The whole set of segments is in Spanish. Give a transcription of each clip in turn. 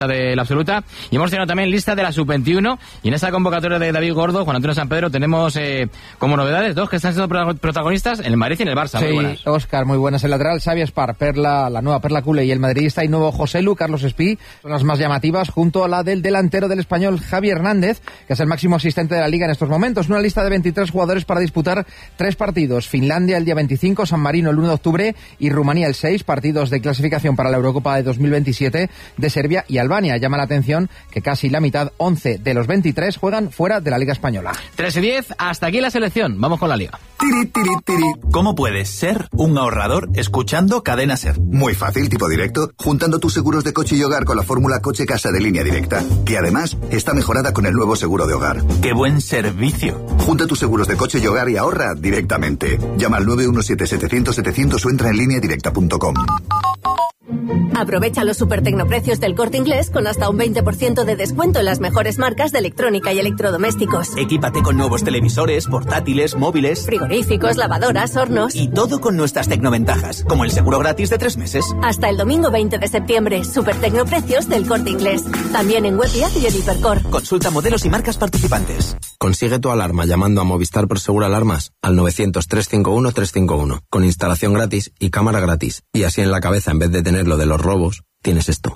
de la absoluta, y hemos tenido también lista de la sub-21, y en esta convocatoria de David Gordo, Juan Antonio Sampedro, tenemos como novedades dos que están siendo protagonistas en el Madrid y en el Barça. Sí, muy buenas. Óscar, muy buenas. El lateral Xavi Espar, la nueva Perla Culé, y el madridista y nuevo Joselu, Carlos Espí, son las más llamativas, junto a la del delantero del español Javi Hernández, que es el máximo asistente de la Liga en estos momentos. Una lista de 23 jugadores para disputar 3 partidos. Finlandia el día 25, San Marino el 1 de octubre y Rumanía el 6, partidos de clasificación para la Eurocopa de 2027 de Serbia y Albania. Llama la atención que casi la mitad, 11 de los 23, juegan fuera de la Liga Española. 3:10, hasta aquí la selección. Vamos con la Liga. ¿Cómo puedes ser un ahorrador escuchando Cadena Ser? Muy fácil, tipo directo, juntando tus seguros de coche y hogar con la fórmula Coche-Casa de Línea Directa, que además está mejorada con el nuevo seguro de hogar. ¡Qué buen servicio! Junta tus seguros de coche y hogar y ahorra directamente. Llama al 917-700-700 o entra en lineadirecta.com. Aprovecha los super tecnoprecios del Corte Inglés con hasta un 20% de descuento en las mejores marcas de electrónica y electrodomésticos. Equípate con nuevos televisores, portátiles, móviles, frigoríficos, lavadoras, hornos. Y todo con nuestras tecnoventajas, como el seguro gratis de 3 meses. Hasta el domingo 20 de septiembre, super tecnoprecios del Corte Inglés. También en web y app y en Hipercor. Consulta modelos y marcas participantes. Consigue tu alarma llamando a Movistar Prosegur Alarmas al 900-351-351, con instalación gratis y cámara gratis. Y así en la cabeza, en vez de tener lo de los robos, tienes esto.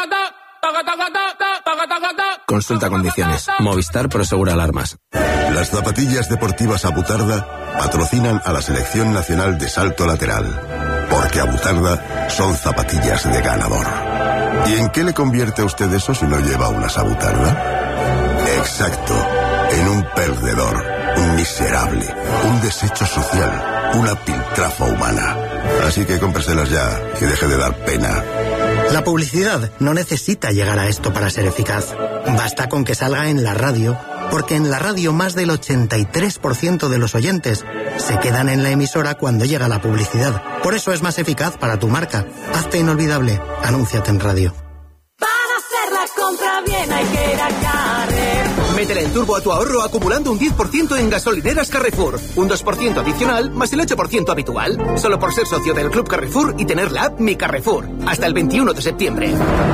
Consulta condiciones. Movistar Prosegur Alarmas. Las zapatillas deportivas Abutarda patrocinan a la Selección Nacional de Salto Lateral, porque Abutarda son zapatillas de ganador. ¿Y en qué le convierte a usted eso si no lleva unas Abutarda? Exacto, en un perdedor, un miserable, un desecho social, una piltrafa humana. Así que cómpreselas ya y deje de dar pena. La publicidad no necesita llegar a esto para ser eficaz. Basta con que salga en la radio, porque en la radio más del 83% de los oyentes se quedan en la emisora cuando llega la publicidad. Por eso es más eficaz para tu marca. Hazte inolvidable. Anúnciate en radio. Para hacer la compra bien hay que ir a Carrefour. Métele el turbo a tu ahorro acumulando un 10% en gasolineras Carrefour. Un 2% adicional más el 8% habitual. Solo por ser socio del Club Carrefour y tener la app Mi Carrefour. Hasta el 21 de septiembre.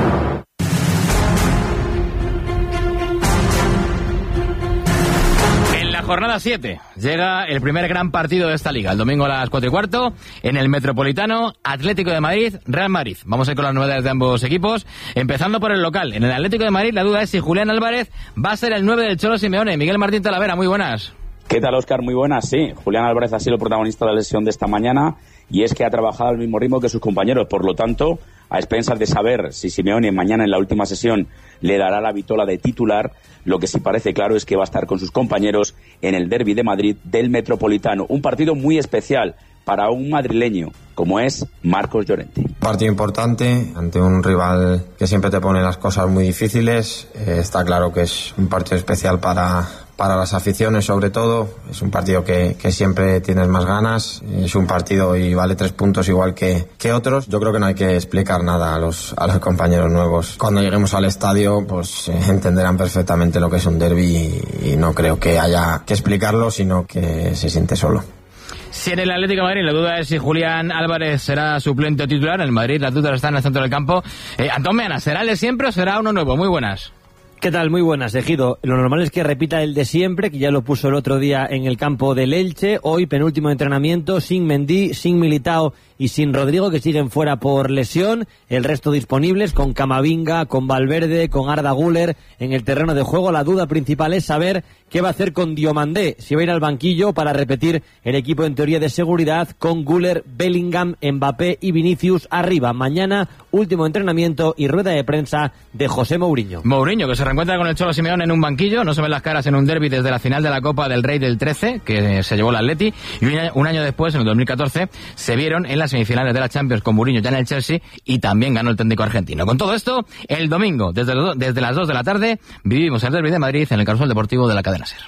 Jornada 7. Llega el primer gran partido de esta liga. El domingo a las 4:15 en el Metropolitano, Atlético de Madrid, Real Madrid. Vamos a ir con las novedades de ambos equipos. Empezando por el local. En el Atlético de Madrid la duda es si Julián Álvarez va a ser el 9 del Cholo Simeone. Miguel Martín Talavera, muy buenas. ¿Qué tal, Óscar? Muy buenas, sí. Julián Álvarez ha sido el protagonista de la lesión de esta mañana y es que ha trabajado al mismo ritmo que sus compañeros. Por lo tanto, a expensas de saber si Simeone mañana en la última sesión le dará la vitola de titular, lo que sí parece claro es que va a estar con sus compañeros en el derbi de Madrid del Metropolitano. Un partido muy especial para un madrileño como es Marcos Llorente. Partido importante ante un rival que siempre te pone las cosas muy difíciles. Está claro que es un partido especial para las aficiones, sobre todo. Es un partido que siempre tienes más ganas. Es un partido y vale 3 puntos igual que otros. Yo creo que no hay que explicar nada a los compañeros nuevos. Cuando lleguemos al estadio, pues entenderán perfectamente lo que es un derbi y no creo que haya que explicarlo, sino que se siente solo. Si en el Atlético de Madrid la duda es si Julián Álvarez será suplente o titular, en el Madrid las dudas están en el centro del campo. Antón Meana, ¿será el de siempre o será uno nuevo? Muy buenas. ¿Qué tal? Muy buenas, Ejido. Lo normal es que repita el de siempre, que ya lo puso el otro día en el campo del Elche. Hoy, penúltimo entrenamiento, sin Mendy, sin Militao y sin Rodrigo, que siguen fuera por lesión. El resto disponibles, con Camavinga, con Valverde, con Arda Güler en el terreno de juego. La duda principal es saber qué va a hacer con Diomandé, si va a ir al banquillo para repetir el equipo en teoría de seguridad con Güler, Bellingham, Mbappé y Vinicius arriba. Mañana, último entrenamiento y rueda de prensa de José Mourinho. Mourinho, que se reencuentra con el Cholo Simeone en un banquillo, no se ven las caras en un derbi desde la final de la Copa del Rey del 13, que se llevó el Atleti, y un año después, en el 2014, se vieron en las semifinales de la Champions con Mourinho ya en el Chelsea y también ganó el técnico argentino. Con todo esto, el domingo, desde las 2 de la tarde, vivimos el derbi de Madrid en el Carrusel Deportivo de la cadena SER.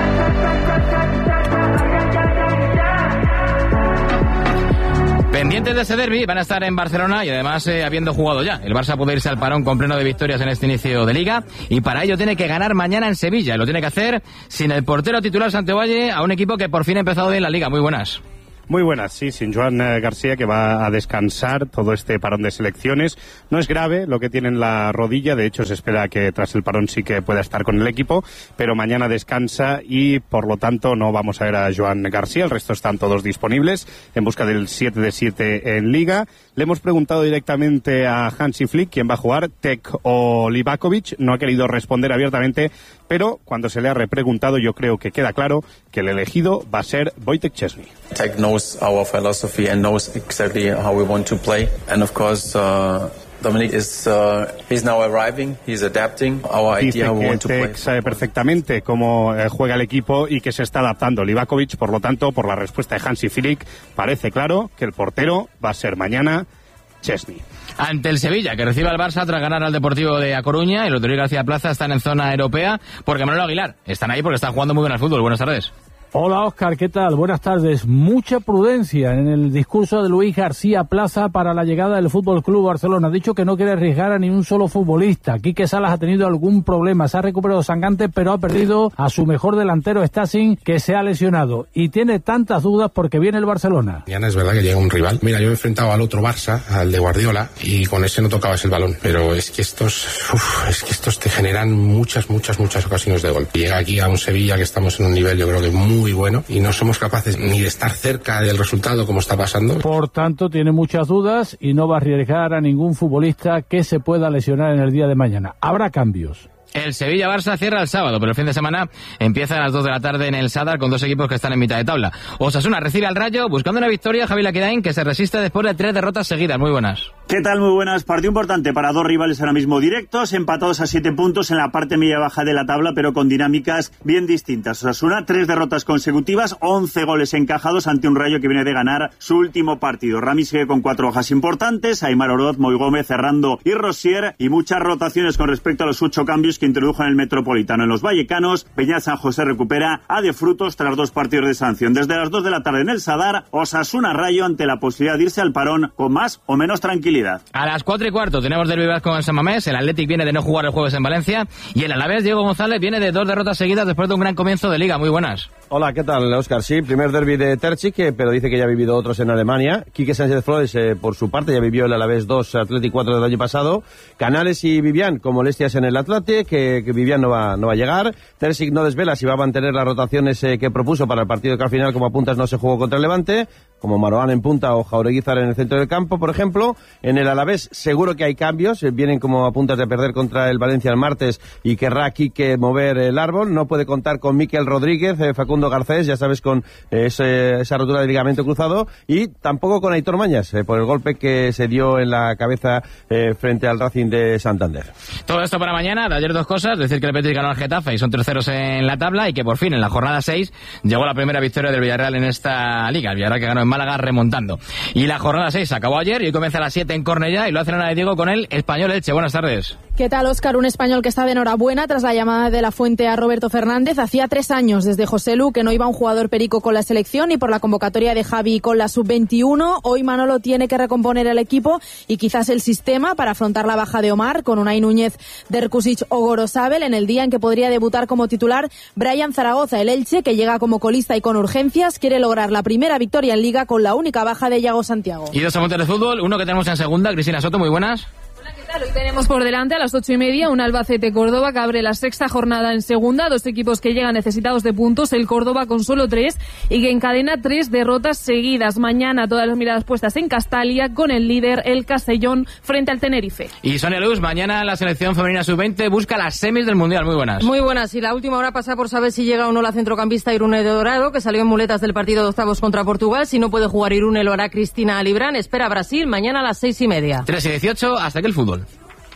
Pendientes de ese derbi van a estar en Barcelona y además habiendo jugado ya. El Barça puede irse al parón con pleno de victorias en este inicio de Liga y para ello tiene que ganar mañana en Sevilla. Y lo tiene que hacer sin el portero titular Santivalle, a un equipo que por fin ha empezado bien la Liga. Muy buenas. Muy buenas, sí, sin Joan García, que va a descansar todo este parón de selecciones. No es grave lo que tiene en la rodilla, de hecho se espera que tras el parón sí que pueda estar con el equipo, pero mañana descansa y por lo tanto no vamos a ver a Joan García. El resto están todos disponibles en busca del 7 de 7 en Liga. Le hemos preguntado directamente a Hansi Flick quién va a jugar, Tek o Livakovic. No ha querido responder abiertamente, pero cuando se le ha repreguntado yo creo que queda claro que el elegido va a ser Wojtek Szczesny. Tek knows our philosophy and knows exactly how we want to play, and of course Dominic is he's now arriving, he's adapting our idea how we want to play. Tek sabe perfectamente cómo juega el equipo y que se está adaptando. Livakovic, por lo tanto, por la respuesta de Hansi Flick, parece claro que el portero va a ser mañana Szczesny. Ante el Sevilla, que recibe al Barça tras ganar al Deportivo de A Coruña, y los Rodríguez García Plaza están en zona europea, porque Manolo Aguilar están ahí porque están jugando muy bien al fútbol. Buenas tardes. Hola Óscar, ¿qué tal? Buenas tardes. Mucha prudencia en el discurso de Luis García Plaza para la llegada del Fútbol Club Barcelona. Ha dicho que no quiere arriesgar a ni un solo futbolista. Quique Salas ha tenido algún problema, se ha recuperado Sangante, pero ha perdido a su mejor delantero, Stasic, que se ha lesionado. Y tiene tantas dudas porque viene el Barcelona. Mañana es verdad que llega un rival. Mira, yo he enfrentado al otro Barça, al de Guardiola, y con ese no tocabas el balón. Pero es que estos te generan muchas ocasiones de gol. Llega aquí a un Sevilla que estamos en un nivel, yo creo que muy bueno, y no somos capaces ni de estar cerca del resultado como está pasando. Por tanto, tiene muchas dudas y no va a arriesgar a ningún futbolista que se pueda lesionar en el día de mañana. Habrá cambios. El Sevilla-Barça cierra el sábado, pero el fin de semana empieza a las 2 de la tarde en el Sadar con dos equipos que están en mitad de tabla. Osasuna recibe al Rayo buscando una victoria, Javi Laquedain, que se resiste después de 3 derrotas seguidas. Muy buenas. ¿Qué tal? Muy buenas. Partido importante para dos rivales ahora mismo directos, empatados a 7 puntos en la parte media-baja de la tabla, pero con dinámicas bien distintas. Osasuna, 3 derrotas consecutivas, 11 goles encajados ante un Rayo que viene de ganar su último partido. Rami sigue con 4 bajas importantes, Aimar Oroz, Moi Gómez, Ferrando y Rosier, y muchas rotaciones con respecto a los 8 cambios que introdujo en el Metropolitano. En los vallecanos, Peña San José recupera a De Frutos tras 2 partidos de sanción. Desde las 2 de la tarde en el Sadar, Osasuna Rayo ante la posibilidad de irse al parón con más o menos tranquilidad. A las 4:15 tenemos derbi vasco en San Mamés. El Athletic viene de no jugar el jueves en Valencia y el Alavés, Diego González, viene de 2 derrotas seguidas después de un gran comienzo de Liga. Muy buenas. Hola, ¿qué tal, Óscar? Sí, primer derbi de Terzic, pero dice que ya ha vivido otros en Alemania. Quique Sánchez Flores, por su parte, ya vivió el Alavés 2, Athletic 4 del año pasado. Canales y Vivian con molestias en el Athletic, que Vivian no va a llegar. Terzic no desvela si va a mantener las rotaciones que propuso para el partido que al final, como apuntas, no se jugó contra el Levante, como Maroán en punta o Jaureguizar en el centro del campo, por ejemplo. En el Alavés seguro que hay cambios, vienen como apuntas de perder contra el Valencia el martes y querrá Quique mover el árbol. No puede contar con Mikel Rodríguez, Facundo Garcés, ya sabes, con esa rotura de ligamento cruzado, y tampoco con Aitor Mañas, por el golpe que se dio en la cabeza frente al Racing de Santander. Todo esto para mañana. De ayer 2 cosas: decir que el Betis ganó al Getafe y son terceros en la tabla, y que por fin en la jornada 6 llegó la primera victoria del Villarreal en esta liga. El Villarreal que ganó en Málaga remontando. Y la jornada 6 acabó ayer y hoy comienza a las 7 en Cornellá, y lo hace Ana de Diego con el Español Elche. Buenas tardes. ¿Qué tal, Óscar? Un Español que está de enhorabuena tras la llamada de la Fuente a Roberto Fernández. Hacía 3 años desde José Lu que no iba un jugador perico con la selección, y por la convocatoria de Javi con la sub-21. Hoy Manolo tiene que recomponer el equipo y quizás el sistema para afrontar la baja de Omar, con Unai Núñez, Derkusic o Gorosabel, en el día en que podría debutar como titular Brian Zaragoza. El Elche, que llega como colista y con urgencias, quiere lograr la primera victoria en Liga con la única baja de Yago Santiago. Y 2 apuntes de fútbol, uno que tenemos en segunda. Cristina Soto, muy buenas. Hoy tenemos por delante a las 8:30 un Albacete-Córdoba que abre la 6ª jornada en segunda. 2 equipos que llegan necesitados de puntos. El Córdoba con solo 3 y que encadena 3 derrotas seguidas. Mañana todas las miradas puestas en Castalia con el líder, el Castellón, frente al Tenerife. Y Sonia Luz, mañana la selección femenina sub-20 busca las semis del Mundial. Muy buenas. Muy buenas. Y la última hora pasa por saber si llega o no la centrocampista Irune Dorado, que salió en muletas del partido de octavos contra Portugal. Si no puede jugar Irune, lo hará Cristina Alibrán. Espera a Brasil mañana a las 6:30. 3:18, hasta aquí el fútbol.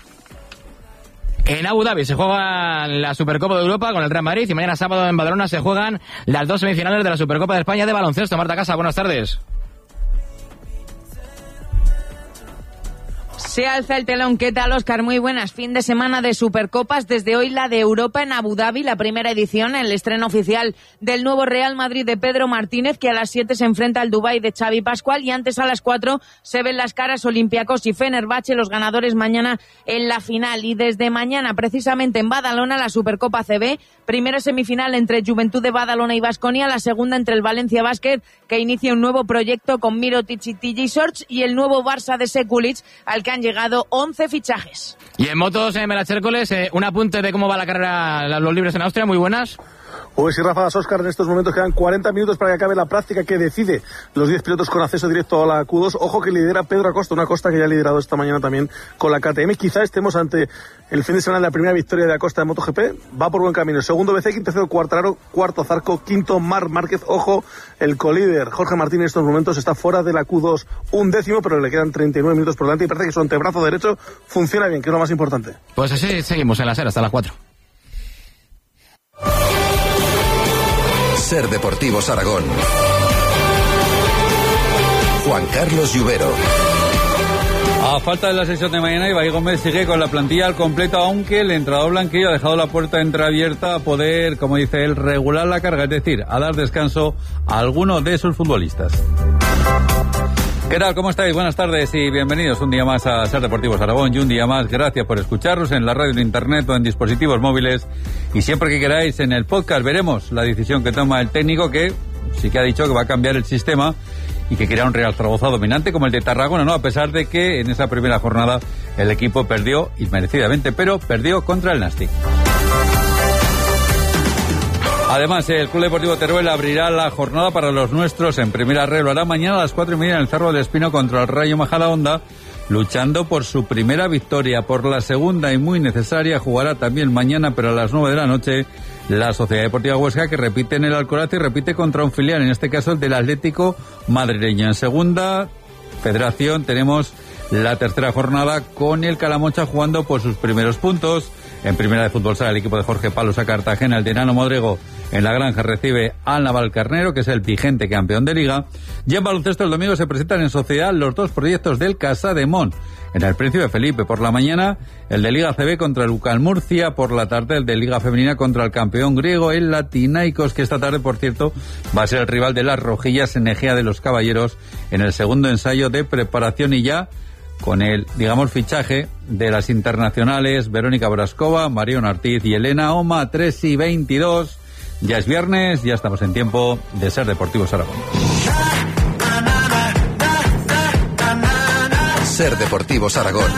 En Abu Dhabi se juega la Supercopa de Europa con el Real Madrid, y mañana sábado en Badalona se juegan las 2 semifinales de la Supercopa de España de baloncesto. Marta Casa, buenas tardes. Se alza el telón. ¿Qué tal, Óscar? Muy buenas. Fin de semana de Supercopas. Desde hoy la de Europa en Abu Dhabi, la primera edición, el estreno oficial del nuevo Real Madrid de Pedro Martínez, que a las 7 se enfrenta al Dubái de Xavi Pascual, y antes a las 4 se ven las caras Olympiacos y Fenerbahce, los ganadores mañana en la final. Y desde mañana, precisamente en Badalona, la Supercopa CB, primera semifinal entre Juventud de Badalona y Baskonia, la segunda entre el Valencia Basket, que inicia un nuevo proyecto con Mirotic y TJ Shorts, y el nuevo Barça de Sekulic, al que han llegado 11 fichajes. Y en motos, Melache Hércules, un apunte de cómo va la carrera, los libres en Austria. Muy buenas. Pues sí, Rafa, Óscar, en estos momentos quedan 40 minutos para que acabe la práctica que decide los 10 pilotos con acceso directo a la Q2. Ojo que lidera Pedro Acosta, una Acosta que ya ha liderado esta mañana también con la KTM. Quizá estemos ante el fin de semana de la primera victoria de Acosta de MotoGP. Va por buen camino. El segundo Bezzecchi, tercero Quartararo, cuarto Zarco, quinto Marc Márquez. Ojo, el colíder Jorge Martín en estos momentos está fuera de la Q2, 11º, pero le quedan 39 minutos por delante y parece que su antebrazo derecho funciona bien, que es lo más importante. Pues así seguimos en la SER hasta las 4. SER Deportivos Aragón. Juan Carlos Lluvero. A falta de la sesión de mañana, Ibai Gómez sigue con la plantilla al completo, aunque el entrenador blanquillo ha dejado la puerta entreabierta a poder, como dice él, regular la carga, es decir, a dar descanso a alguno de sus futbolistas. ¿Qué tal? ¿Cómo estáis? Buenas tardes y bienvenidos un día más a SER Deportivos Aragón, y un día más gracias por escucharnos en la radio, en internet o en dispositivos móviles, y siempre que queráis en el podcast. Veremos la decisión que toma el técnico, que sí que ha dicho que va a cambiar el sistema y que quiera un Real Zaragoza dominante como el de Tarragona, ¿no? A pesar de que en esa primera jornada el equipo perdió inmerecidamente, pero perdió contra el Nastic. Además, el Club Deportivo Teruel abrirá la jornada para los nuestros en primera red. Lo hará mañana a las 4:30 en el Cerro del Espino contra el Rayo Majadahonda, luchando por su primera victoria. Por la segunda y muy necesaria jugará también mañana, pero a las 9 de la noche, la Sociedad Deportiva Huesca, que repite en el Alcoraz y repite contra un filial, en este caso el del Atlético madrileño. En segunda federación tenemos la tercera jornada con el Calamocha jugando por sus primeros puntos. En primera de fútbol sala, el equipo de Jorge Palos a Cartagena, el de Nano Modrego en la Granja recibe al Navalcarnero, que es el vigente campeón de Liga. Y en baloncesto el domingo se presentan en sociedad los dos proyectos del Casademont. En el Príncipe Felipe por la mañana, el de Liga CB contra el UCAL Murcia, por la tarde el de Liga Femenina contra el campeón griego, el Latinaicos, que esta tarde, por cierto, va a ser el rival de las Rojillas en Egea de los Caballeros en el segundo ensayo de preparación, y ya con el, digamos, fichaje de las internacionales Verónica Brascova, Marion Ortiz y Elena Oma, 3:22. Ya es viernes, ya estamos en tiempo de SER Deportivos Aragón. SER Deportivos Aragón.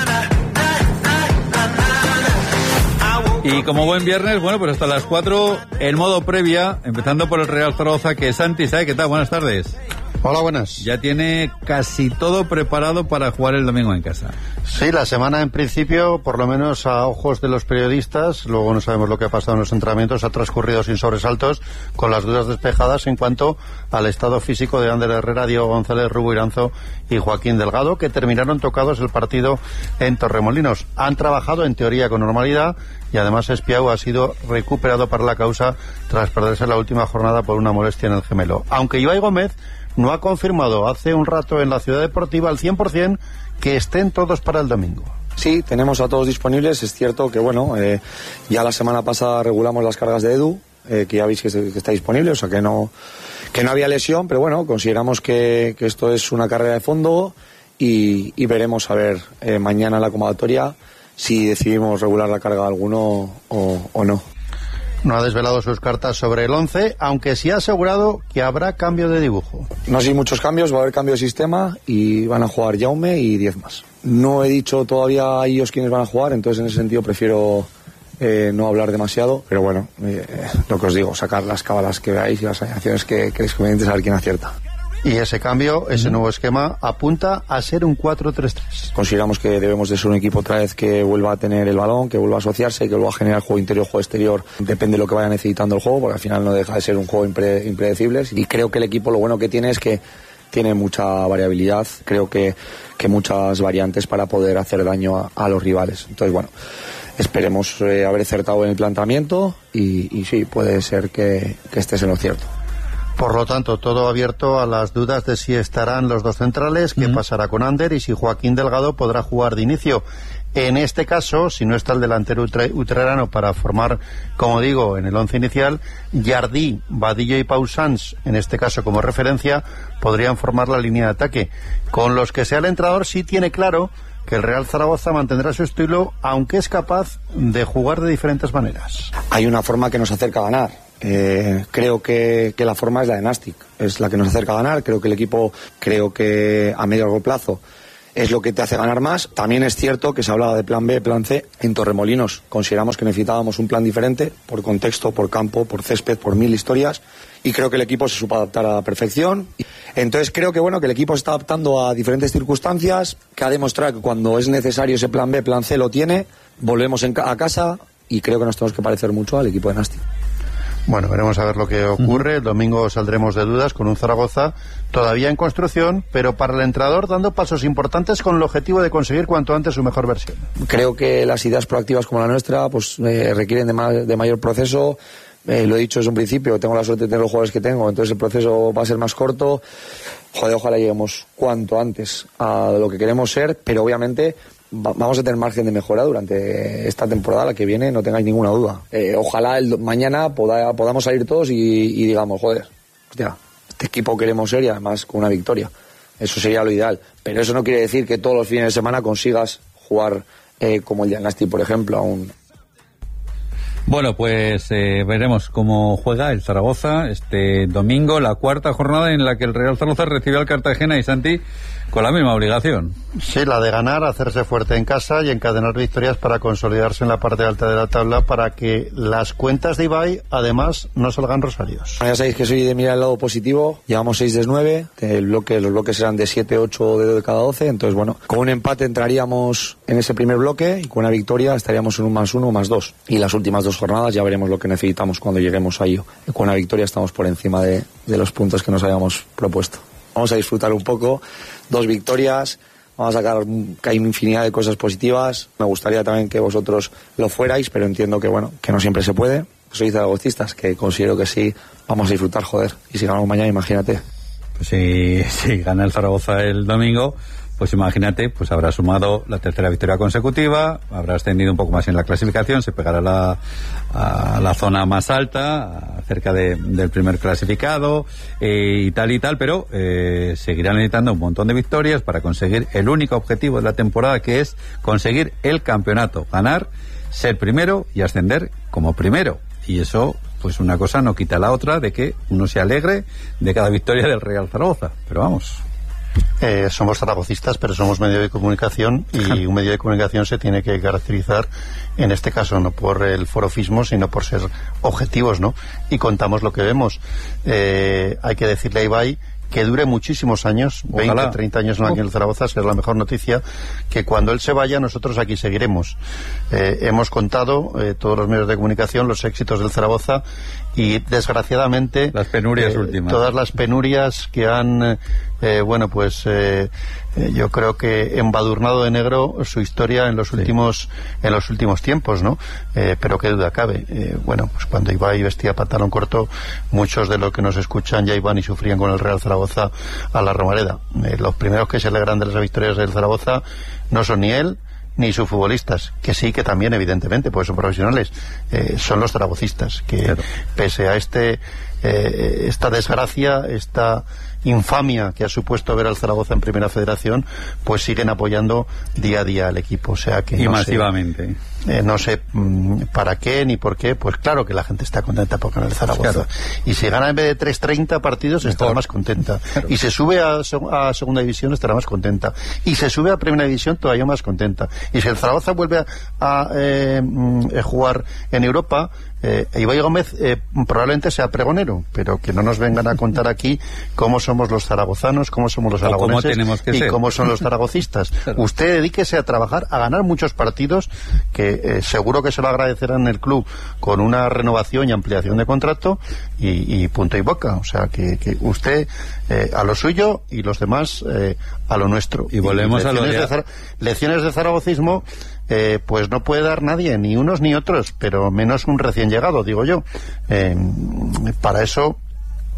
Y como buen viernes, bueno, pues hasta las 4, el modo previa, empezando por el Real Zaragoza, que Santi, ¿sabe qué tal? Buenas tardes. Hola, buenas. Ya tiene casi todo preparado para jugar el domingo en casa. Sí, la semana en principio, por lo menos a ojos de los periodistas, luego no sabemos lo que ha pasado en los entrenamientos, ha transcurrido sin sobresaltos, con las dudas despejadas en cuanto al estado físico de Ander Herrera, Diego González, Rubo Iranzo y Joaquín Delgado, que terminaron tocados el partido en Torremolinos. Han trabajado en teoría con normalidad y además Espiau ha sido recuperado para la causa tras perderse la última jornada por una molestia en el gemelo. Aunque Ibai Gómez no ha confirmado hace un rato en la Ciudad Deportiva al 100% que estén todos para el domingo. Sí, tenemos a todos disponibles. Es cierto que, bueno, ya la semana pasada regulamos las cargas de Edu, que ya veis que está disponible, o sea que no había lesión, pero bueno, consideramos que esto es una carrera de fondo y veremos a ver mañana en la convocatoria si decidimos regular la carga de alguno o no. No ha desvelado sus cartas sobre el 11, aunque sí ha asegurado que habrá cambio de dibujo. No hay muchos cambios, va a haber cambio de sistema y van a jugar Jaume y 10 más. No he dicho todavía a ellos quiénes van a jugar, entonces en ese sentido prefiero no hablar demasiado, pero bueno, lo que os digo, sacar las cábalas que veáis y las alineaciones que creéis conveniente, saber quién acierta. Y ese cambio, ese nuevo esquema, apunta a ser un 4-3-3. Consideramos que debemos de ser un equipo otra vez que vuelva a tener el balón, que vuelva a asociarse, que vuelva a generar juego interior, juego exterior. Depende de lo que vaya necesitando el juego, porque al final no deja de ser un juego impredecible. Y creo que el equipo lo bueno que tiene es que tiene mucha variabilidad, creo que muchas variantes para poder hacer daño a los rivales. Entonces, bueno, esperemos haber acertado en el planteamiento y sí, puede ser que estés en lo cierto. Por lo tanto, todo abierto a las dudas de si estarán los dos centrales, qué pasará con Ander y si Joaquín Delgado podrá jugar de inicio. En este caso, si no está el delantero utrerano para formar, como digo, en el once inicial, Jardí, Vadillo y Pau Sans, en este caso como referencia, podrían formar la línea de ataque. Con los que sea el entrenador sí tiene claro que el Real Zaragoza mantendrá su estilo, aunque es capaz de jugar de diferentes maneras. Hay una forma que nos acerca a ganar. Creo que la forma es la de Nastic, es la que nos acerca a ganar. Creo que el equipo, a medio y largo plazo, es lo que te hace ganar más. También es cierto que se hablaba de plan B, plan C. En Torremolinos consideramos que necesitábamos un plan diferente, por contexto, por campo, por césped, por 1000 historias, y creo que el equipo se supo adaptar a la perfección. Entonces creo que el equipo se está adaptando a diferentes circunstancias, que ha demostrado que cuando es necesario ese plan B, plan C lo tiene. Volvemos a casa y creo que nos tenemos que parecer mucho al equipo de Nastic. Bueno, veremos a ver lo que ocurre. El domingo saldremos de dudas con un Zaragoza todavía en construcción, pero para el entrenador dando pasos importantes con el objetivo de conseguir cuanto antes su mejor versión. Creo que las ideas proactivas como la nuestra requieren de mayor proceso. Lo he dicho desde un principio, tengo la suerte de tener los jugadores que tengo, entonces el proceso va a ser más corto. Ojalá lleguemos cuanto antes a lo que queremos ser, pero obviamente vamos a tener margen de mejora durante esta temporada, la que viene, no tengáis ninguna duda. Ojalá mañana podamos salir todos y digamos, hostia, este equipo queremos ser y además con una victoria. Eso sería lo ideal. Pero eso no quiere decir que todos los fines de semana consigas jugar como el de Nastic, por ejemplo, aún. Bueno, pues veremos cómo juega el Zaragoza este domingo, la cuarta jornada en la que el Real Zaragoza recibe al Cartagena, y Santi, con la misma obligación. Sí, la de ganar, hacerse fuerte en casa y encadenar victorias para consolidarse en la parte alta de la tabla, para que las cuentas de Ibai, además, no salgan rosarios. Ya sabéis que soy de mirar el lado positivo. Llevamos 6 de 9, los bloques eran de 7, 8 de cada 12, entonces con un empate entraríamos en ese primer bloque y con una victoria estaríamos en un +1 o +2. Y las últimas 2 jornadas ya veremos lo que necesitamos cuando lleguemos a ello. Con una victoria estamos por encima de los puntos que nos habíamos propuesto. Vamos a disfrutar un poco, 2 victorias, vamos a sacar que hay infinidad de cosas positivas. Me gustaría también que vosotros lo fuerais, pero entiendo que no siempre se puede. Soy zaragocistas, que considero que sí, vamos a disfrutar, y si ganamos mañana, imagínate. Pues si gana el Zaragoza el domingo, pues imagínate, pues habrá sumado la tercera victoria consecutiva, habrá ascendido un poco más en la clasificación, se pegará a la zona más alta, cerca del primer clasificado, y tal, pero seguirá necesitando un montón de victorias para conseguir el único objetivo de la temporada, que es conseguir el campeonato, ganar, ser primero y ascender como primero. Y eso, pues una cosa no quita la otra, de que uno se alegre de cada victoria del Real Zaragoza, pero vamos. Somos zaragocistas, pero somos medio de comunicación, y un medio de comunicación se tiene que caracterizar, en este caso no por el forofismo, sino por ser objetivos, ¿no? Y contamos lo que vemos. Hay que decirle a Ibai que dure muchísimos años, ojalá. 20, 30 años en el Zaragoza, será la mejor noticia, que cuando él se vaya nosotros aquí seguiremos. Hemos contado, todos los medios de comunicación, los éxitos del Zaragoza, y desgraciadamente las penurias últimas, todas las penurias que han yo creo que embadurnado de negro su historia en los últimos tiempos, ¿no? Pero qué duda cabe, pues cuando Ibai vestía pantalón corto, muchos de los que nos escuchan ya iban y sufrían con el Real Zaragoza a la Romareda. Los primeros que se alegran de las victorias del Zaragoza no son ni él ni sus futbolistas, que sí, que también evidentemente, pues son profesionales, son los zaragocistas, que claro, pese a esta desgracia, esta infamia que ha supuesto ver al Zaragoza en Primera Federación, pues siguen apoyando día a día al equipo, o sea que y masivamente. No sé para qué ni por qué, pues claro que la gente está contenta por ganar el Zaragoza, claro, y si gana en vez de 3-30 partidos estará más contenta, claro, y se sube a Segunda División estará más contenta, y se sube a Primera División todavía más contenta, y si el Zaragoza vuelve a jugar en Europa, Ibai Gómez probablemente sea pregonero, pero que no nos vengan a contar aquí cómo somos los zaragozanos, cómo somos los aragoneses y cómo son los zaragocistas. Claro. Usted dedíquese a trabajar, a ganar muchos partidos, que seguro que se lo agradecerán en el club con una renovación y ampliación de contrato, y punto y boca. O sea, que usted a lo suyo y los demás a lo nuestro. Y volvemos a lecciones de zaragocismo. Pues no puede dar nadie, ni unos ni otros, pero menos un recién llegado, digo yo. Para eso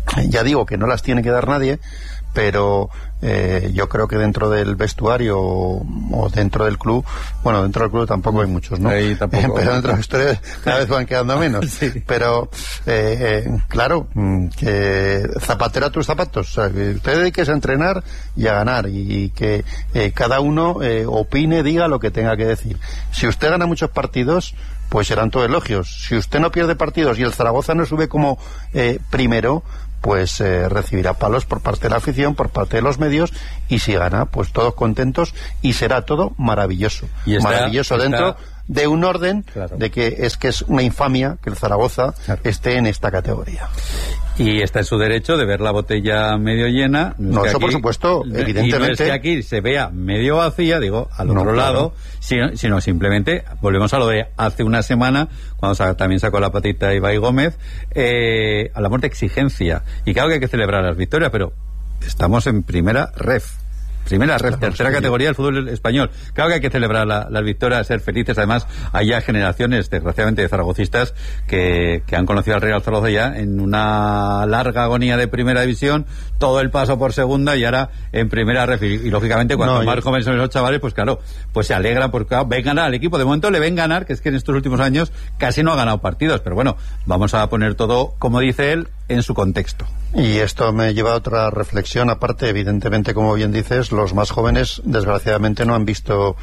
Ya digo que no las tiene que dar nadie, pero yo creo que dentro del vestuario o dentro del club, bueno, dentro del club tampoco hay muchos, ¿no? Ahí tampoco. Pero dentro del vestuario cada vez van quedando menos. Sí. Pero, claro, que zapatero a tus zapatos. O sea, que usted dediques a entrenar y a ganar, y que cada uno opine, diga lo que tenga que decir. Si usted gana muchos partidos, pues serán todos elogios. Si usted no pierde partidos y el Zaragoza no sube como primero, pues recibirá palos por parte de la afición, por parte de los medios, y si gana, pues todos contentos, y será todo maravilloso. Y maravilloso dentro de un orden, claro, de que es una infamia que el Zaragoza, claro, esté en esta categoría. Y está en su derecho de ver la botella medio llena. No, eso aquí, por supuesto, evidentemente. Y no es que aquí se vea medio vacía, digo, al otro lado, sino simplemente, volvemos a lo de hace una semana, cuando también sacó la patita Ibai Gómez, a la muerte exigencia. Y claro que hay que celebrar las victorias, pero estamos en primera ref. Tercera categoría del fútbol español. Claro que hay que celebrar las victorias, ser felices. Además, hay ya generaciones, desgraciadamente, de zaragocistas que han conocido al Real Zaragoza ya en una larga agonía de primera división, todo el paso por segunda y ahora en primera ref. Y lógicamente, cuando más jóvenes son esos chavales, pues claro, pues se alegran porque claro, ven ganar al equipo. De momento le ven ganar, que es que en estos últimos años casi no ha ganado partidos. Pero bueno, vamos a poner todo, como dice él, en su contexto. Y esto me lleva a otra reflexión, aparte, evidentemente, como bien dices, los más jóvenes, desgraciadamente, no han visto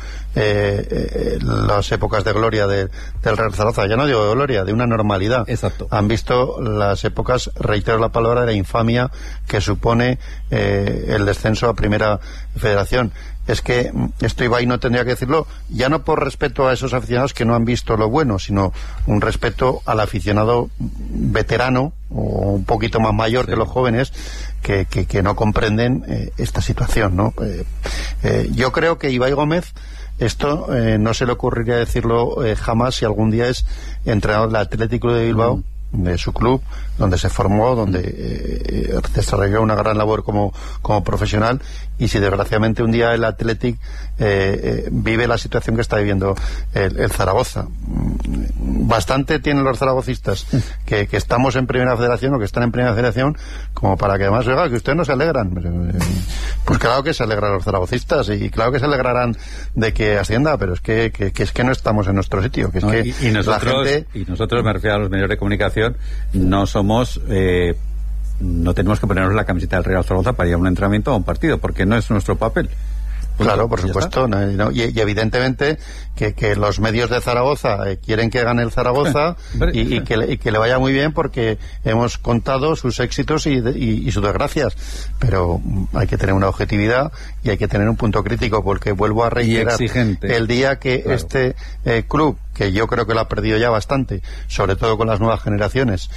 las épocas de gloria del Real Zaragoza. Ya no digo de gloria, de una normalidad. Exacto. Han visto las épocas, reitero la palabra, de la infamia que supone el descenso a Primera Federación. Es que esto Ibai no tendría que decirlo, ya no por respeto a esos aficionados que no han visto lo bueno, sino un respeto al aficionado veterano o un poquito más mayor, sí, que los jóvenes que no comprenden esta situación, ¿no? Yo creo que Ibai Gómez, esto no se le ocurriría decirlo jamás si algún día es entrenador del Atlético de Bilbao, de su club, donde se formó, donde desarrolló una gran labor como profesional, y si desgraciadamente un día el Athletic vive la situación que está viviendo el Zaragoza. Bastante tienen los zaragocistas que estamos en Primera Federación o que están en Primera Federación como para que además, oiga, que ustedes no se alegran. Pues claro que se alegran los zaragocistas y claro que se alegrarán de que ascienda, pero es que no estamos en nuestro sitio, que es que y nosotros, la gente... y nosotros, me refiero a los medios de comunicación, no somos no tenemos que ponernos la camiseta del Real Zaragoza para ir a un entrenamiento o a un partido, porque no es nuestro papel. Claro, por supuesto, y evidentemente que los medios de Zaragoza quieren que gane el Zaragoza y que le vaya muy bien, porque hemos contado sus éxitos y sus desgracias, pero hay que tener una objetividad y hay que tener un punto crítico, porque vuelvo a reiterar, el día que este club, que yo creo que lo ha perdido ya bastante, sobre todo con las nuevas generaciones,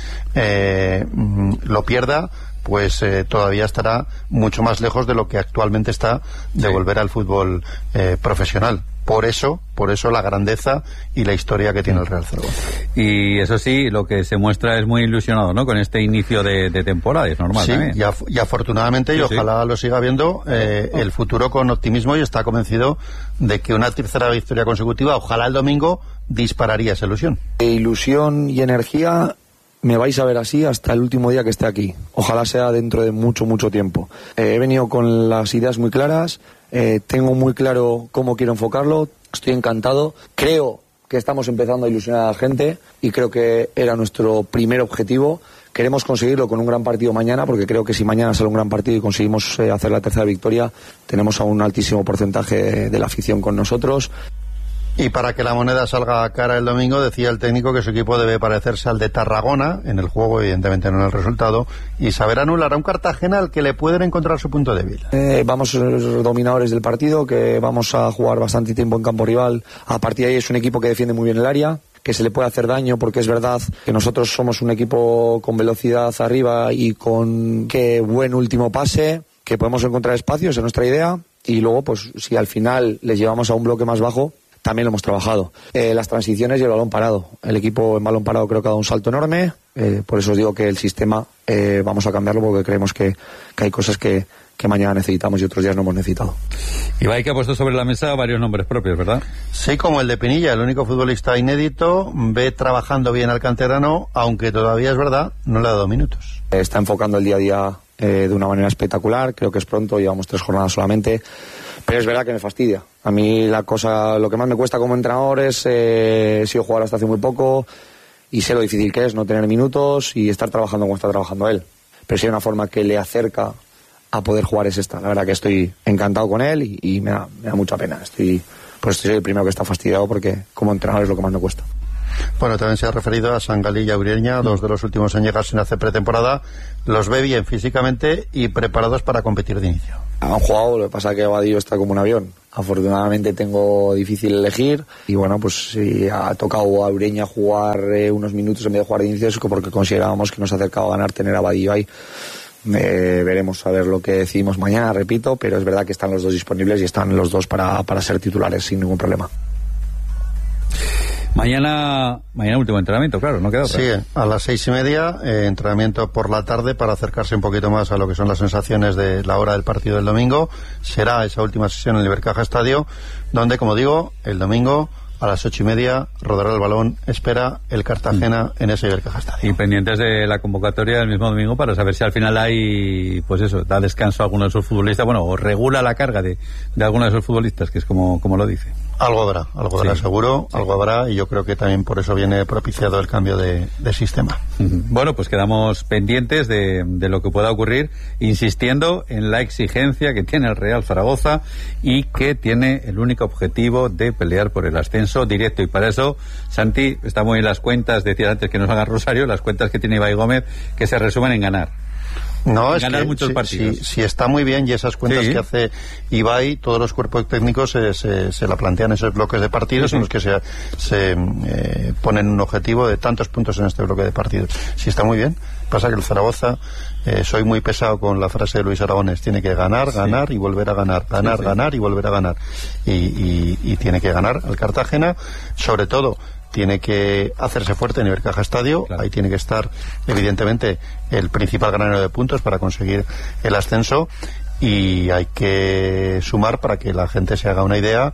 lo pierda, pues todavía estará mucho más lejos de lo que actualmente está de volver al fútbol profesional. Por eso la grandeza y la historia que tiene el Real Zaragoza. Y eso sí, lo que se muestra es muy ilusionado, ¿no?, con este inicio de temporada, es normal. Sí, y afortunadamente, y ojalá lo siga viendo, el futuro con optimismo, y está convencido de que una tercera victoria consecutiva, ojalá el domingo, dispararía esa ilusión. Ilusión y energía. Me vais a ver así hasta el último día que esté aquí. Ojalá sea dentro de mucho, mucho tiempo. He venido con las ideas muy claras, tengo muy claro cómo quiero enfocarlo, estoy encantado. Creo que estamos empezando a ilusionar a la gente y creo que era nuestro primer objetivo. Queremos conseguirlo con un gran partido mañana, porque creo que si mañana sale un gran partido y conseguimos hacer la tercera victoria, tenemos a un altísimo porcentaje de la afición con nosotros. Y para que la moneda salga cara el domingo, decía el técnico que su equipo debe parecerse al de Tarragona, en el juego, evidentemente no en el resultado, y saber anular a un Cartagena al que le pueden encontrar su punto débil. Vamos a ser dominadores del partido, que vamos a jugar bastante tiempo en campo rival. A partir de ahí es un equipo que defiende muy bien el área, que se le puede hacer daño, porque es verdad que nosotros somos un equipo con velocidad arriba y con buen último pase, que podemos encontrar espacios, es nuestra idea, y luego pues si al final les llevamos a un bloque más bajo, también lo hemos trabajado. Las transiciones y el balón parado. El equipo en balón parado creo que ha dado un salto enorme. Por eso os digo que el sistema vamos a cambiarlo, porque creemos que hay cosas que mañana necesitamos y otros días no hemos necesitado. Ibai, que ha puesto sobre la mesa varios nombres propios, ¿verdad? Sí, como el de Pinilla, el único futbolista inédito, ve trabajando bien al canterano, aunque todavía es verdad, no le ha dado minutos. Está enfocando el día a día de una manera espectacular, creo que es pronto, llevamos 3 jornadas solamente, pero es verdad que me fastidia. A mí lo que más me cuesta como entrenador es, he sido jugador hasta hace muy poco y sé lo difícil que es no tener minutos y estar trabajando como está trabajando él. Pero si hay una forma que le acerca a poder jugar es esta. La verdad que estoy encantado con él y me da mucha pena. Soy el primero que está fastidiado porque como entrenador es lo que más me cuesta. Bueno, también se ha referido a Sangalí y a Ureña, 2 de los últimos en llegar sin hacer pretemporada. Los ve bien físicamente y preparados para competir de inicio. Han jugado, lo que pasa es que Vadillo está como un avión. Afortunadamente tengo difícil elegir y bueno, pues si ha tocado a Ureña jugar unos minutos en vez de jugar de inicio es porque considerábamos que nos acercaba a ganar tener a Vadillo ahí. Veremos a ver lo que decidimos mañana, repito, pero es verdad que están los dos disponibles y están los dos para ser titulares sin ningún problema. Mañana último entrenamiento, claro, no queda otra. Sí, a las 6:30, entrenamiento por la tarde para acercarse un poquito más a lo que son las sensaciones de la hora del partido del domingo. Será esa última sesión en el Ibercaja Estadio, donde, como digo, el domingo a las 8:30 rodará el balón, espera el Cartagena en ese Ibercaja Estadio. Y pendientes de la convocatoria del mismo domingo para saber si al final hay, pues eso, da descanso a alguno de esos futbolistas, bueno, o regula la carga de alguno de esos futbolistas, que es como lo dice. Algo habrá sí, seguro, sí. Algo habrá, y yo creo que también por eso viene propiciado el cambio de sistema. Bueno, pues quedamos pendientes de lo que pueda ocurrir, insistiendo en la exigencia que tiene el Real Zaragoza y que tiene el único objetivo de pelear por el ascenso directo. Y para eso, Santi, está muy en las cuentas, decía antes que nos haga Rosario, las cuentas que tiene Ibai Gómez, que se resumen en ganar. No, es ganar que muchos partidos. Sí, está muy bien, y esas cuentas que hace Ibai, todos los cuerpos técnicos se la plantean esos bloques de partidos en los que se ponen un objetivo de tantos puntos en este bloque de partidos. Sí, está muy bien. Pasa que el Zaragoza, soy muy pesado con la frase de Luis Aragonés, tiene que ganar y volver a ganar, ganar y volver a ganar. Y tiene que ganar al Cartagena, sobre todo tiene que hacerse fuerte en Ibercaja Estadio, ahí tiene que estar evidentemente el principal granero de puntos para conseguir el ascenso, y hay que sumar, para que la gente se haga una idea,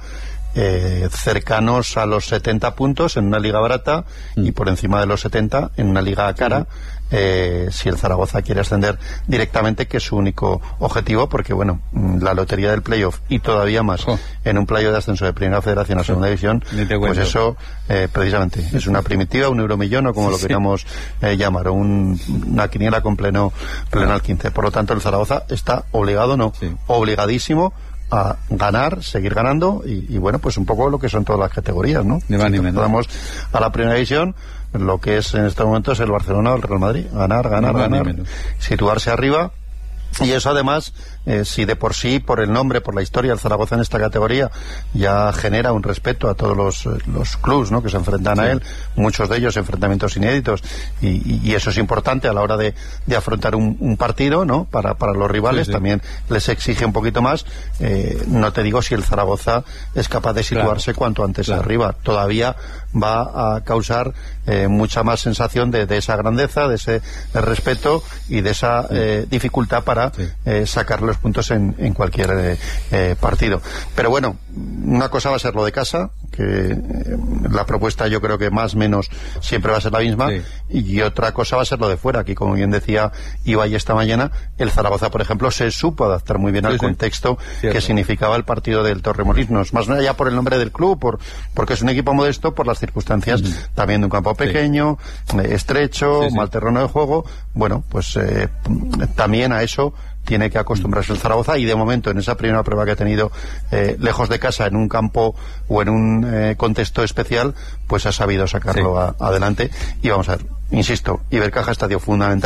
cercanos a los 70 puntos en una liga barata y por encima de los 70 en una liga cara, si el Zaragoza quiere ascender directamente, que es su único objetivo, porque bueno, la lotería del playoff y todavía más en un playoff de ascenso de Primera Federación a Segunda División, pues eso precisamente es una primitiva, un euromillón o como lo queramos llamar, o una quiniela con pleno al 15. Por lo tanto, el Zaragoza está obligado, obligadísimo a ganar, seguir ganando y bueno, pues un poco lo que son todas las categorías, ¿no? Si vamos a la Primera División, lo que es en este momento es el Barcelona o el Real Madrid, ganar, situarse arriba. Y eso además, si de por sí, por el nombre, por la historia, el Zaragoza en esta categoría ya genera un respeto a todos los clubs, ¿no?, que se enfrentan a él, muchos de ellos enfrentamientos inéditos, y eso es importante a la hora de afrontar un partido, ¿no?, para los rivales, también les exige un poquito más. No te digo si el Zaragoza es capaz de situarse cuanto antes arriba, todavía va a causar mucha más sensación de esa grandeza, de ese respeto y de esa dificultad para sacar los puntos en cualquier partido. Pero bueno, una cosa va a ser lo de casa, que la propuesta yo creo que más o menos siempre va a ser la misma, y otra cosa va a ser lo de fuera. Aquí, como bien decía Ibai esta mañana, el Zaragoza, por ejemplo, se supo adaptar muy bien al contexto que significaba el partido del Torremolinos, más allá por el nombre del club, porque es un equipo modesto, por las circunstancias también de un campo pequeño, estrecho, mal terreno de juego. Bueno, pues también a eso tiene que acostumbrarse el Zaragoza, y de momento en esa primera prueba que ha tenido lejos de casa, en un campo o en un contexto especial, pues ha sabido sacarlo adelante. Y vamos a ver, insisto, Ibercaja Estadio fundamental,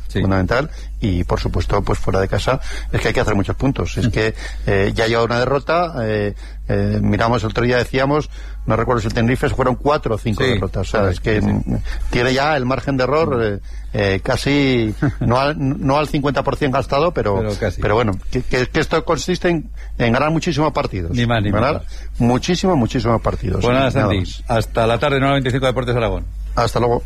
fundamental, y por supuesto, pues fuera de casa es que hay que hacer muchos puntos. Es que ya lleva una derrota, miramos el otro día, decíamos, no recuerdo si el Tenerife fueron 4 o 5 derrotas. O sea, es que tiene ya el margen de error casi no al 50% gastado, pero bueno, que esto consiste en ganar muchísimos partidos. Ni más ni menos. Muchísimos partidos. Pues nada, Santi, hasta la tarde, 9:25 Deportes Aragón. Hasta luego.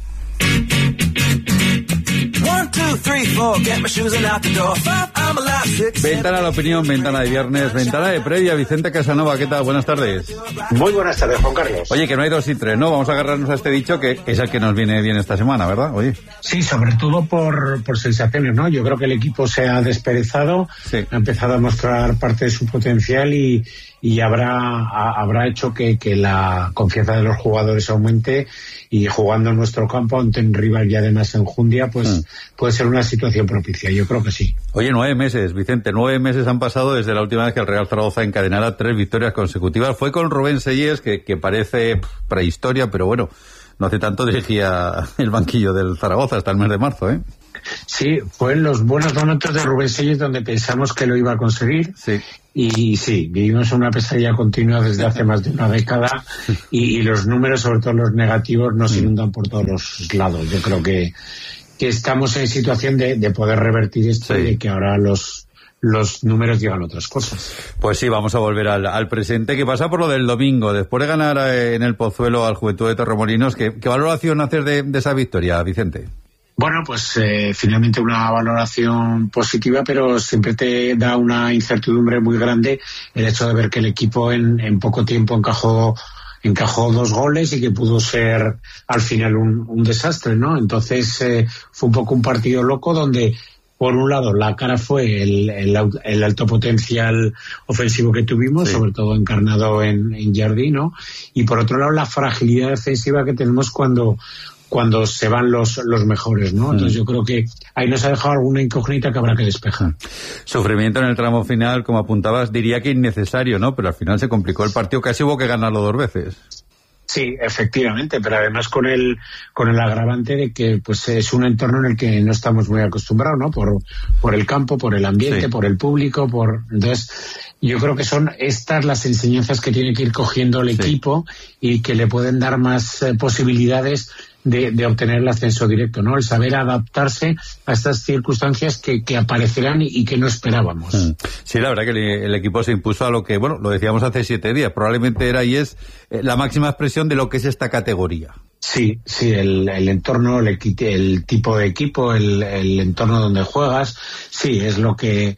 1, 2, 3, 4, get my shoes and out the door. 5, I'm alive. 6, Ventana de opinión, ventana de viernes, ventana de previa. Vicente Casanova, ¿qué tal? Buenas tardes. Muy buenas tardes, Juan Carlos. Oye, que no hay 2 y 3, ¿no? Vamos a agarrarnos a este dicho que es el que nos viene bien esta semana, ¿verdad? Oye. Sí, sobre todo por sensaciones, ¿no? Yo creo que el equipo se ha desperezado, ha empezado a mostrar parte de su potencial y habrá hecho que la confianza de los jugadores aumente, y jugando en nuestro campo ante un rival y además en Jundia, pues puede ser una situación propicia. Yo creo que sí. Oye, 9 meses, Vicente, 9 meses han pasado desde la última vez que el Real Zaragoza encadenara 3 victorias consecutivas. Fue con Rubén Sellés, que parece prehistoria, pero bueno, no hace tanto dirigía el banquillo del Zaragoza hasta el mes de marzo, ¿eh? Sí, fue en los buenos momentos de Rubén Sellés donde pensamos que lo iba a conseguir. Sí. Y sí, vivimos una pesadilla continua desde hace más de una década, y los números, sobre todo los negativos, nos inundan por todos los lados. Yo creo que estamos en situación de poder revertir esto, y de que ahora los números digan otras cosas. Pues sí, vamos a volver al presente, que pasa por lo del domingo. Después de ganar en el Pozuelo al Juventud de Torremolinos, ¿qué valoración hacer de esa victoria, Vicente? Bueno, pues finalmente una valoración positiva, pero siempre te da una incertidumbre muy grande el hecho de ver que el equipo en poco tiempo encajó 2 goles y que pudo ser al final un desastre, ¿no? Entonces fue un poco un partido loco donde, por un lado, la cara fue el alto potencial ofensivo que tuvimos, sobre todo encarnado en Jardí, ¿no? Y por otro lado, la fragilidad defensiva que tenemos cuando se van los mejores, ¿no? Entonces yo creo que ahí nos ha dejado alguna incógnita que habrá que despejar. Sufrimiento en el tramo final, como apuntabas, diría que innecesario, ¿no? Pero al final se complicó el partido, casi hubo que ganarlo 2 veces. Sí, efectivamente, pero además con el agravante de que pues es un entorno en el que no estamos muy acostumbrados, ¿no? Por el campo, por el ambiente, por el público, entonces yo creo que son estas las enseñanzas que tiene que ir cogiendo el equipo, y que le pueden dar más posibilidades de obtener el ascenso directo, ¿no? El saber adaptarse a estas circunstancias que aparecerán y que no esperábamos. Sí, la verdad que el equipo se impuso a lo que, bueno, lo decíamos hace 7 días, probablemente era y es la máxima expresión de lo que es esta categoría. Sí, el entorno, el tipo de equipo, el entorno donde juegas, sí, es lo que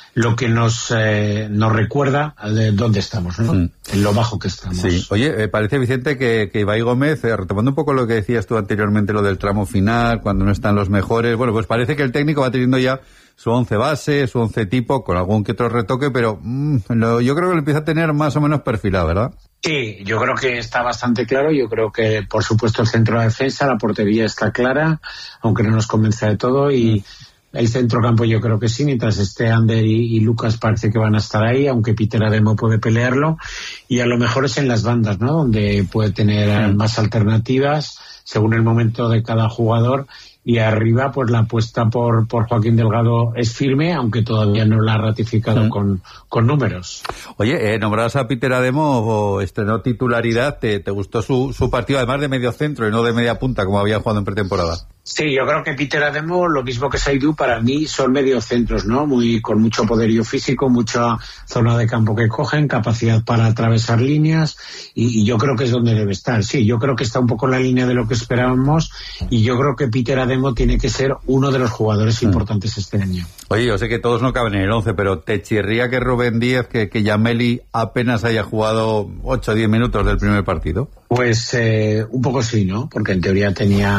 nos recuerda de dónde estamos, ¿no? En lo bajo que estamos. Sí. Oye, parece, Vicente, que Ibai Gómez, retomando un poco lo que decías tú anteriormente, lo del tramo final, cuando no están los mejores, bueno, pues parece que el técnico va teniendo ya su 11 base, su 11 tipo, con algún que otro retoque, pero yo creo que lo empieza a tener más o menos perfilado, ¿verdad? Sí, yo creo que está bastante claro. Yo creo que, por supuesto, el centro de defensa, la portería está clara, aunque no nos convence de todo, y el centrocampo yo creo que sí, mientras esté Ander y Lucas parece que van a estar ahí, aunque Peter Ademo puede pelearlo, y a lo mejor es en las bandas, ¿no? Donde puede tener más alternativas según el momento de cada jugador, y arriba pues la apuesta por Joaquín Delgado es firme, aunque todavía no la ha ratificado con números. Oye, nombrabas a Peter Ademo, estrenó titularidad, ¿te gustó su partido, además de medio centro y no de media punta como había jugado en pretemporada? Sí, yo creo que Peter Ademo, lo mismo que Saidu, para mí son mediocentros, ¿no? Con mucho poderío físico, mucha zona de campo que cogen, capacidad para atravesar líneas, y yo creo que es donde debe estar. Sí, yo creo que está un poco en la línea de lo que esperábamos, y yo creo que Peter Ademo tiene que ser uno de los jugadores importantes este año. Oye, yo sé que todos no caben en el 11, pero ¿te chirría que Rubén Díaz, que Yameli apenas haya jugado 8 o 10 minutos del primer partido? Pues un poco sí, ¿no? Porque en teoría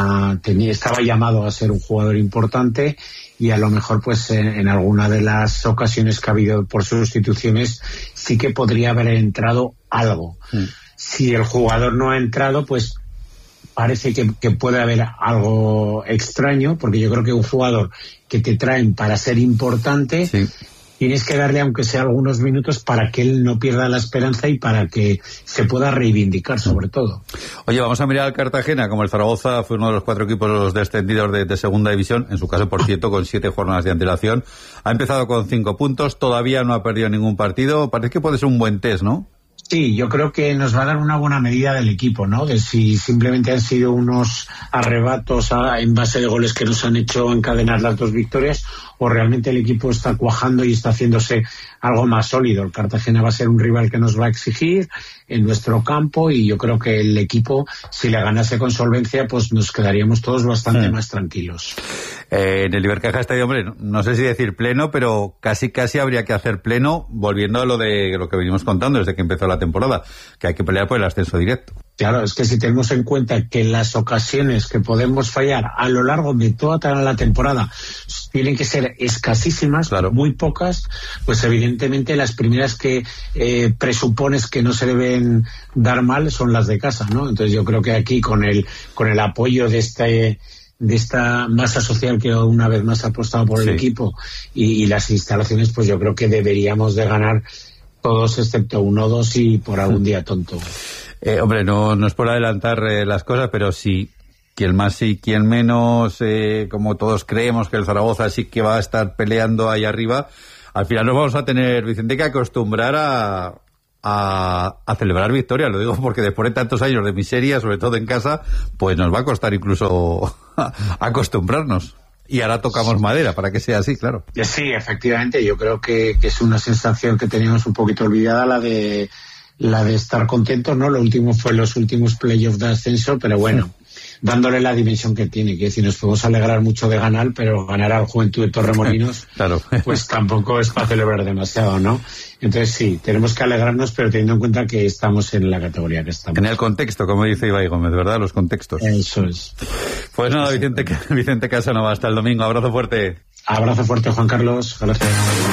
estaba llamado a ser un jugador importante, y a lo mejor pues en alguna de las ocasiones que ha habido por sustituciones sí que podría haber entrado algo. Si el jugador no ha entrado, pues parece que puede haber algo extraño, porque yo creo que un jugador que te traen para ser importante tienes que darle aunque sea algunos minutos para que él no pierda la esperanza y para que se pueda reivindicar sobre todo. Oye, vamos a mirar al Cartagena. Como el Zaragoza fue uno de los 4 equipos descendidos de segunda división, en su caso, por cierto, con 7 jornadas de antelación, ha empezado con 5 puntos, todavía no ha perdido ningún partido. Parece que puede ser un buen test, ¿no? Sí, yo creo que nos va a dar una buena medida del equipo, ¿no? De si simplemente han sido unos arrebatos en base de goles que nos han hecho encadenar las 2 victorias, o realmente el equipo está cuajando y está haciéndose algo más sólido. El Cartagena va a ser un rival que nos va a exigir en nuestro campo, y yo creo que el equipo, si le ganase con solvencia, pues nos quedaríamos todos bastante más tranquilos. En el Ibercaja Estadio, hombre, no sé si decir pleno, pero casi habría que hacer pleno, volviendo a lo que venimos contando desde que empezó la temporada, que hay que pelear por el ascenso directo. Claro, es que si tenemos en cuenta que las ocasiones que podemos fallar a lo largo de toda la temporada tienen que ser escasísimas, muy pocas, pues evidentemente las primeras que presupones que no se deben dar mal son las de casa, ¿no? Entonces yo creo que aquí con el apoyo de esta masa social que una vez más ha apostado por el equipo y las instalaciones, pues yo creo que deberíamos de ganar todos excepto 1 o 2 y por algún día tonto. Hombre, no es por adelantar las cosas, pero sí, quien más y quien menos, como todos creemos que el Zaragoza sí que va a estar peleando ahí arriba, al final nos vamos a tener, Vicente, que acostumbrar a celebrar victorias. Lo digo porque después de tantos años de miseria, sobre todo en casa, pues nos va a costar incluso acostumbrarnos. Y ahora tocamos madera para que sea así, claro. Sí, efectivamente, yo creo que es una sensación que teníamos un poquito olvidada, la de estar contentos, ¿no? Lo último fue los últimos playoffs de ascenso, pero bueno, dándole la dimensión que tiene, que decir, nos podemos alegrar mucho de ganar, pero ganar al Juventud de Torremolinos, claro, pues tampoco es para celebrar demasiado, ¿no? Entonces sí, tenemos que alegrarnos, pero teniendo en cuenta que estamos en la categoría que estamos. En el contexto, como dice Ibai Gómez, ¿verdad? Los contextos. Eso es. Pues nada, Vicente Casanova, hasta el domingo. Abrazo fuerte. Abrazo fuerte, Juan Carlos. Gracias.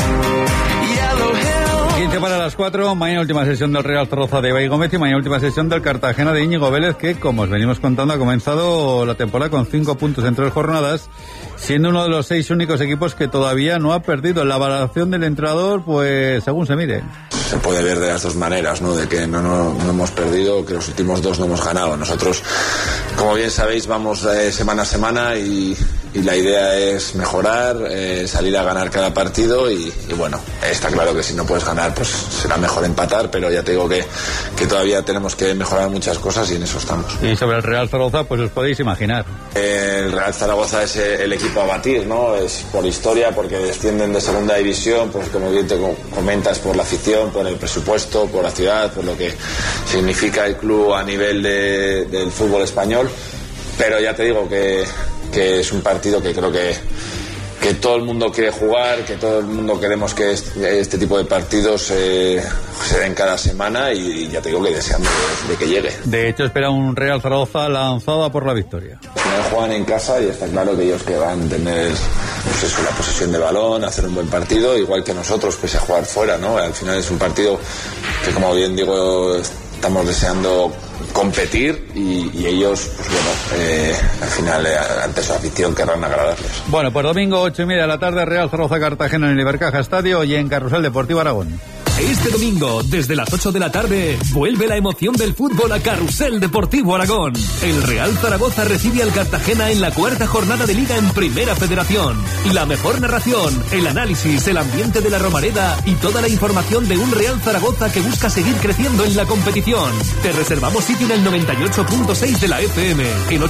15 para las 4, mañana última sesión del Real Zaragoza de Ibai Gómez y mañana última sesión del Cartagena de Íñigo Vélez, que, como os venimos contando, ha comenzado la temporada con 5 puntos en 3 jornadas, siendo uno de los 6 únicos equipos que todavía no ha perdido. La valoración del entrenador, pues según se mire. Se puede ver de las 2 maneras, ¿no? De que no hemos perdido, que los últimos 2 no hemos ganado. Nosotros, como bien sabéis, vamos semana a semana y la idea es mejorar, salir a ganar cada partido y bueno, está claro que si no puedes ganar, pues será mejor empatar, pero ya te digo que todavía tenemos que mejorar muchas cosas y en eso estamos. Y sobre el Real Zaragoza, pues os podéis imaginar. El Real Zaragoza es el equipo a batir, ¿no? Es por historia, porque descienden de segunda división, pues como bien te comentas, por la afición, por el presupuesto, por la ciudad, por lo que significa el club a nivel del fútbol español, pero ya te digo que es un partido que creo que todo el mundo quiere jugar, que todo el mundo queremos que este tipo de partidos se den cada semana y ya te digo que deseando de que llegue. De hecho, espera un Real Zaragoza lanzada por la victoria. Juegan en casa y está claro que ellos que van a tener pues eso, la posesión de balón, hacer un buen partido, igual que nosotros, pese a jugar fuera, ¿no? Al final es un partido que, como bien digo, estamos deseando competir y ellos, pues bueno, al final ante su afición querrán agradarles. Bueno, pues domingo 8:30 de la tarde, Real Zaragoza Cartagena en el Ibercaja Estadio y en Carrusel Deportivo Aragón. Este domingo, desde las 8 de la tarde, vuelve la emoción del fútbol a Carrusel Deportivo Aragón. El Real Zaragoza recibe al Cartagena en la 4ª jornada de Liga en Primera Federación. La mejor narración, el análisis, el ambiente de la Romareda y toda la información de un Real Zaragoza que busca seguir creciendo en la competición. Te reservamos sitio en el 98.6 de la FM, en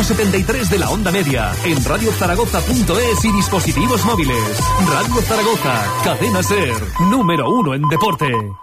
873 de la onda media, en radiozaragoza.es y dispositivos móviles. Radio Zaragoza, cadena SER, número 1 en deporte.